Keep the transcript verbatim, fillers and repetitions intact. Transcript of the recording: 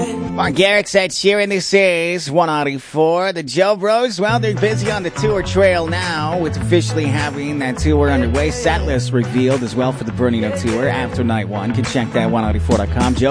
Mark Garrett said, Sheeran, this is one ninety-four. The Joe Bros, well, they're busy on the tour trail now with officially having that tour underway. Set list revealed as well for the Bernino tour after night one. You can check that one ninety-four dot com. Joe